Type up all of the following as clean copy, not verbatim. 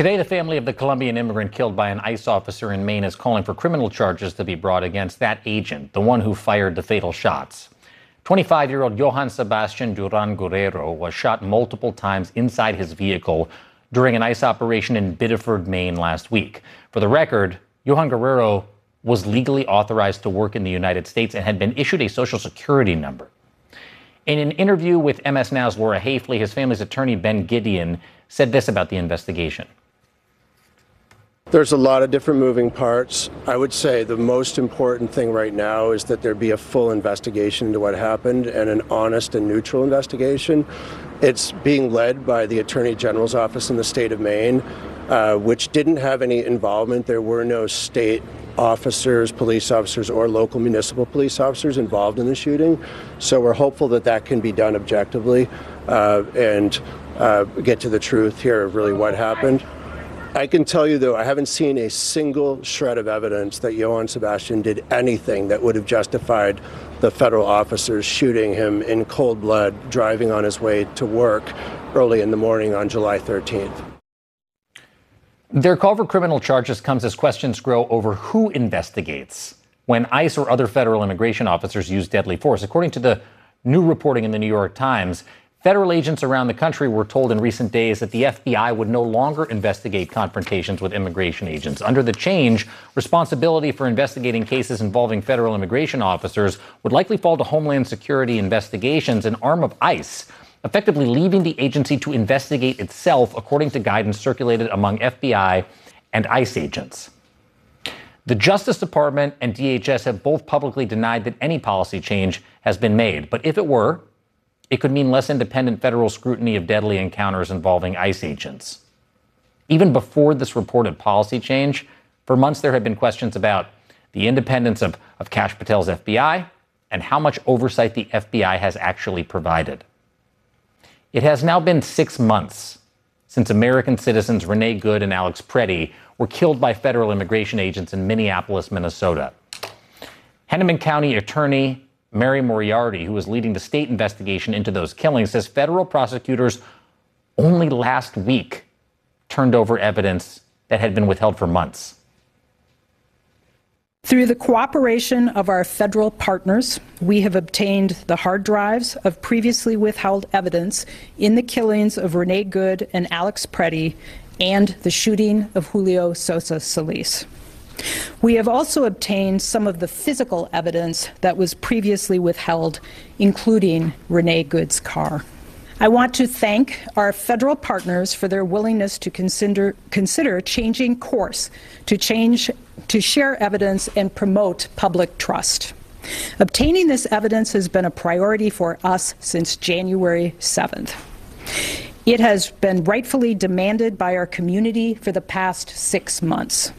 Today, the family of the Colombian immigrant killed by an ICE officer in Maine is calling for criminal charges to be brought against that agent, the one who fired the fatal shots. 25-year-old Johann Sebastian Duran Guerrero was shot multiple times inside his vehicle during an ICE operation in Biddeford, Maine last week. For the record, Johann Guerrero was legally authorized to work in the United States and had been issued a Social Security number. In an interview with MS Now's Laura Hafley, his family's attorney Ben Gideon said this about the investigation. There's a lot of different moving parts. I would say the most important thing right now is that there be a full investigation into what happened and an honest and neutral investigation. It's being led by the Attorney General's office in the state of Maine, which didn't have any involvement. There were no state officers, police officers, or local municipal police officers involved in the shooting. So we're hopeful that that can be done objectively and get to the truth here of really what happened. I can tell you, though, I haven't seen a single shred of evidence that Johann Sebastian did anything that would have justified the federal officers shooting him in cold blood, driving on his way to work early in the morning on July 13th. Their call for criminal charges comes as questions grow over who investigates when ICE or other federal immigration officers use deadly force. According to the new reporting in the New York Times, federal agents around the country were told in recent days that the FBI would no longer investigate confrontations with immigration agents. Under the change, responsibility for investigating cases involving federal immigration officers would likely fall to Homeland Security Investigations, an arm of ICE, effectively leaving the agency to investigate itself, according to guidance circulated among FBI and ICE agents. The Justice Department and DHS have both publicly denied that any policy change has been made. But if it were, it could mean less independent federal scrutiny of deadly encounters involving ICE agents. Even before this reported policy change, for months there have been questions about the independence of Kash Patel's FBI and how much oversight the FBI has actually provided. It has now been 6 months since American citizens Renee Good and Alex Preddy were killed by federal immigration agents in Minneapolis, Minnesota. Hennepin County Attorney Mary Moriarty, who is leading the state investigation into those killings, says federal prosecutors only last week turned over evidence that had been withheld for months. Through the cooperation of our federal partners, we have obtained the hard drives of previously withheld evidence in the killings of Renee Good and Alex Preddy and the shooting of Julio Sosa Solis. We have also obtained some of the physical evidence that was previously withheld, including Renee Good's car. I want to thank our federal partners for their willingness to consider changing course, to share evidence and promote public trust. Obtaining this evidence has been a priority for us since January 7th. It has been rightfully demanded by our community for the past 6 months.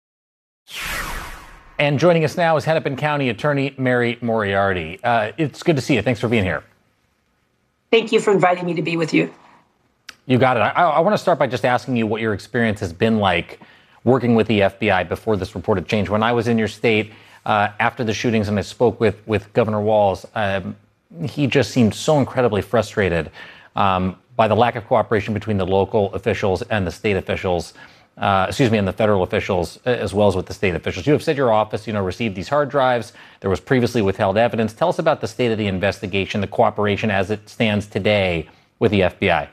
And joining us now is Hennepin County Attorney Mary Moriarty. It's good to see you. Thanks for being here. Thank you for inviting me to be with you. You got it. I want to start by just asking you what your experience has been like working with the FBI before this reported change. When I was in your state after the shootings and I spoke with Governor Walz, he just seemed so incredibly frustrated by the lack of cooperation between the local officials and the state officials. And the federal officials, as well as with the state officials. You have said your office, received these hard drives. There was previously withheld evidence. Tell us about the state of the investigation, the cooperation as it stands today with the FBI.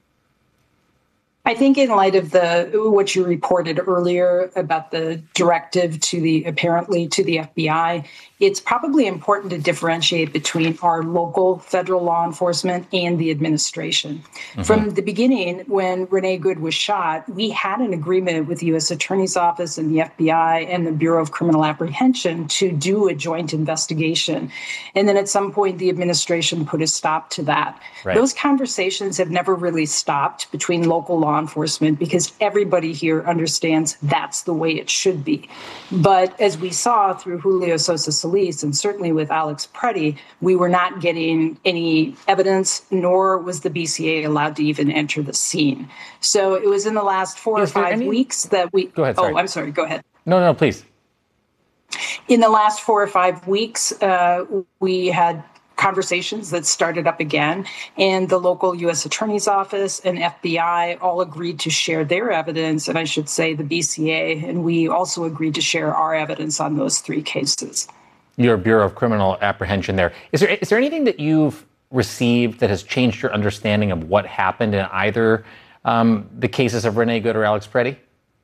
I think in light of what you reported earlier about the directive apparently to the FBI, it's probably important to differentiate between our local federal law enforcement and the administration. Mm-hmm. From the beginning, when Renee Good was shot, we had an agreement with the U.S. Attorney's Office and the FBI and the Bureau of Criminal Apprehension to do a joint investigation. And then at some point, the administration put a stop to that. Right. Those conversations have never really stopped between local law enforcement because everybody here understands that's the way it should be. But as we saw through Julio Sosa Solis and certainly with Alex Preddy, we were not getting any evidence, nor was the BCA allowed to even enter the scene. So it was in the last 4 or 5 weeks that we... Go ahead, sorry. Oh, I'm sorry. Go ahead. No, please. In the last 4 or 5 weeks, we had conversations that started up again, and the local U.S. Attorney's Office and FBI all agreed to share their evidence, and I should say the BCA, and we also agreed to share our evidence on those 3 cases. Your Bureau of Criminal Apprehension there. Is there anything that you've received that has changed your understanding of what happened in either the cases of Renee Good or Alex Preddy?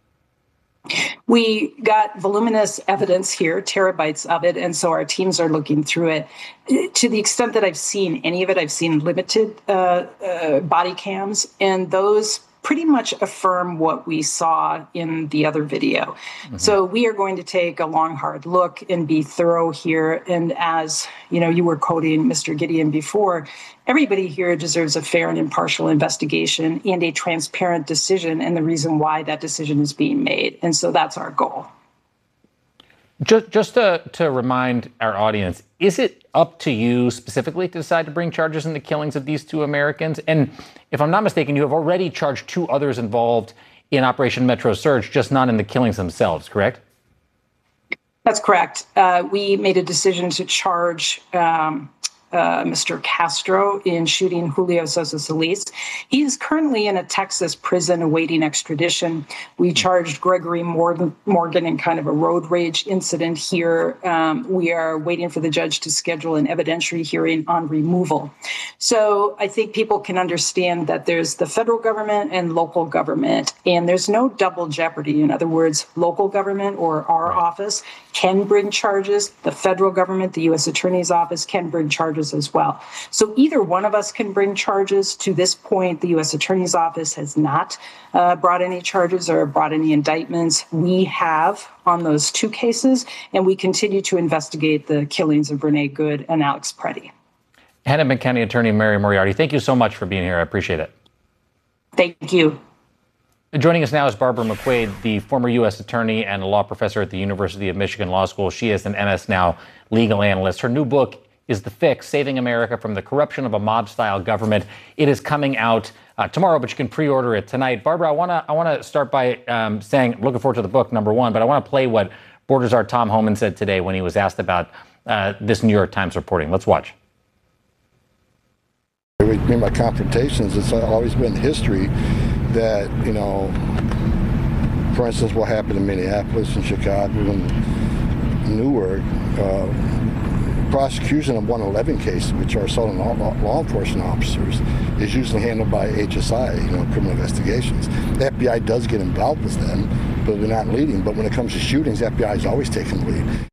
We got voluminous evidence here, terabytes of it, and so our teams are looking through it. To the extent that I've seen any of it, I've seen limited body cams, and those pretty much affirm what we saw in the other video. Mm-hmm. So we are going to take a long, hard look and be thorough here. And as you were quoting Mr. Gideon before, everybody here deserves a fair and impartial investigation and a transparent decision and the reason why that decision is being made. And so that's our goal. Just to remind our audience, is it up to you specifically to decide to bring charges in the killings of these 2 Americans? And if I'm not mistaken, you have already charged 2 others involved in Operation Metro Surge, just not in the killings themselves, correct? That's correct. We made a decision to charge Mr. Castro in shooting Julio Sosa Solis. He is currently in a Texas prison awaiting extradition. We charged Gregory Morgan in kind of a road rage incident here. We are waiting for the judge to schedule an evidentiary hearing on removal. So I think people can understand that there's the federal government and local government, and there's no double jeopardy. In other words, local government or our office can bring charges. The federal government, the U.S. Attorney's Office, can bring charges as well. So either one of us can bring charges. To this point, the U.S. Attorney's Office has not brought any charges or brought any indictments. We have on those 2 cases, and we continue to investigate the killings of Renee Good and Alex Preddy. Hennepin County Attorney Mary Moriarty, thank you so much for being here. I appreciate it. Thank you. Joining us now is Barbara McQuade, the former U.S. attorney and a law professor at the University of Michigan Law School. She is an MS Now legal analyst. Her new book is The Fix, Saving America from the Corruption of a Mob-Style Government. It is coming out tomorrow, but you can pre-order it tonight. Barbara, I want to start by saying, looking forward to the book, number one, but I want to play what Borders Czar Tom Homan said today when he was asked about this New York Times reporting. Let's watch. In my confrontations, it's always been history that, for instance, what happened in Minneapolis and Chicago and Newark, prosecution of 111 cases, which are assault on law enforcement officers, is usually handled by HSI, criminal investigations. The FBI does get involved with them, but they're not leading. But when it comes to shootings, the FBI is always taking the lead.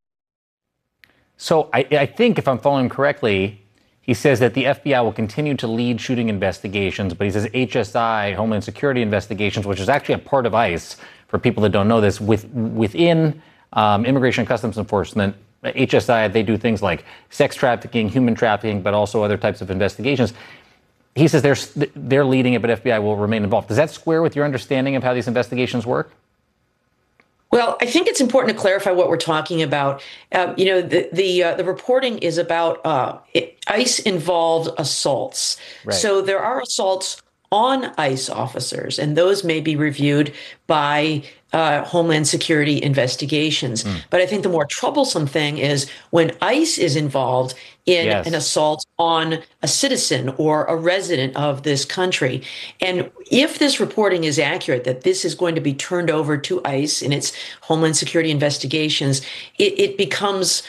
So I think, if I'm following correctly, he says that the FBI will continue to lead shooting investigations, but he says HSI, Homeland Security investigations, which is actually a part of ICE, for people that don't know this, within Immigration and Customs Enforcement, HSI, they do things like sex trafficking, human trafficking, but also other types of investigations. He says they're leading it, but FBI will remain involved. Does that square with your understanding of how these investigations work? Well, I think it's important to clarify what we're talking about. The reporting is about ICE-involved assaults. Right. So there are assaults on ICE officers, and those may be reviewed by Homeland Security investigations. But I think the more troublesome thing is when ICE is involved in an assault on a citizen or a resident of this country. And if this reporting is accurate, that this is going to be turned over to ICE in its Homeland Security investigations, it becomes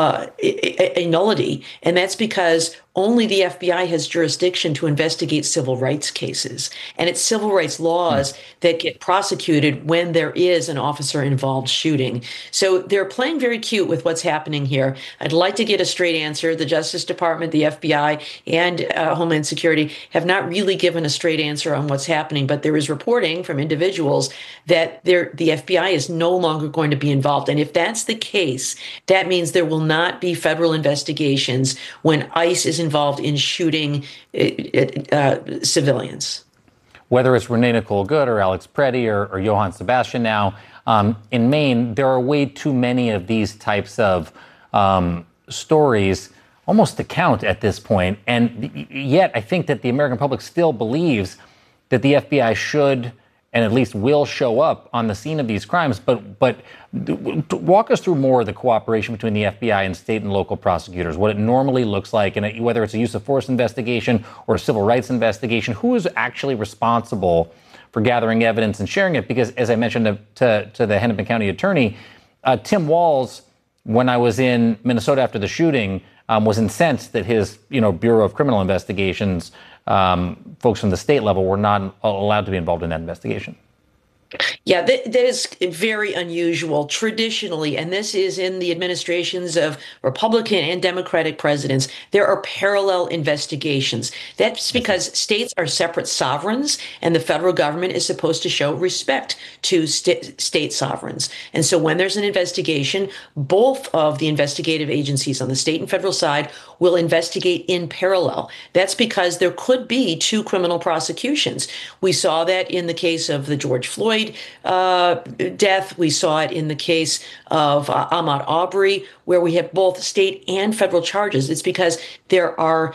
a nullity. And that's because only the FBI has jurisdiction to investigate civil rights cases. And it's civil rights laws that get prosecuted when there is an officer-involved shooting. So they're playing very cute with what's happening here. I'd like to get a straight answer. The Justice Department, the FBI, and Homeland Security have not really given a straight answer on what's happening, but there is reporting from individuals that the FBI is no longer going to be involved. And if that's the case, that means there will not be federal investigations when ICE is involved in shooting civilians. Whether it's Renee Nicole Good or Alex Preddy or Johann Sebastian now, in Maine, there are way too many of these types of stories almost to count at this point. And yet I think that the American public still believes that the FBI should and at least will show up on the scene of these crimes. But walk us through more of the cooperation between the FBI and state and local prosecutors, what it normally looks like, and whether it's a use of force investigation or a civil rights investigation. Who is actually responsible for gathering evidence and sharing it? Because, as I mentioned to the Hennepin County attorney, Tim Walz, when I was in Minnesota after the shooting, was incensed that his Bureau of Criminal Investigations folks from the state level were not allowed to be involved in that investigation. Yeah, that is very unusual traditionally, and this is in the administrations of Republican and Democratic presidents. There are parallel investigations. That's because states are separate sovereigns, and the federal government is supposed to show respect to state sovereigns. And so when there's an investigation, both of the investigative agencies on the state and federal side will investigate in parallel. That's because there could be two criminal prosecutions. We saw that in the case of the George Floyd death. We saw it in the case of Ahmaud Arbery, where we have both state and federal charges. It's because there are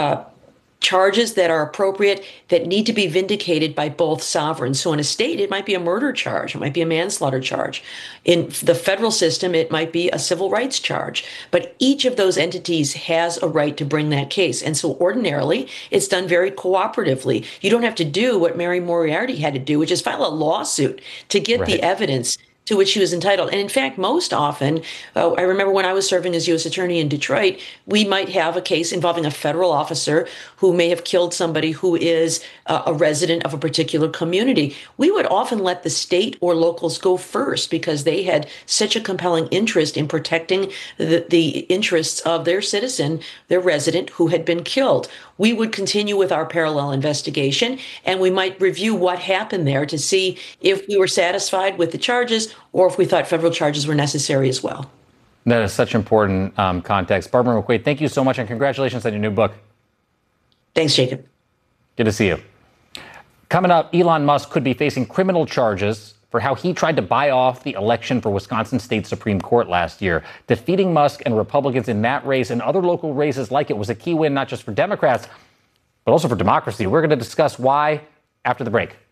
charges that are appropriate that need to be vindicated by both sovereigns. So in a state, it might be a murder charge. It might be a manslaughter charge. In the federal system, it might be a civil rights charge. But each of those entities has a right to bring that case. And so ordinarily, it's done very cooperatively. You don't have to do what Mary Moriarty had to do, which is file a lawsuit to get the evidence to which she was entitled. And in fact, most often, I remember when I was serving as U.S. Attorney in Detroit, we might have a case involving a federal officer who may have killed somebody who is a resident of a particular community. We would often let the state or locals go first because they had such a compelling interest in protecting the interests of their citizen, their resident who had been killed. We would continue with our parallel investigation, and we might review what happened there to see if we were satisfied with the charges or if we thought federal charges were necessary as well. That is such important context. Barbara McQuade, thank you so much, and congratulations on your new book. Thanks, Jacob. Good to see you. Coming up, Elon Musk could be facing criminal charges for how he tried to buy off the election for Wisconsin State Supreme Court last year. Defeating Musk and Republicans in that race and other local races like it was a key win, not just for Democrats, but also for democracy. We're going to discuss why after the break.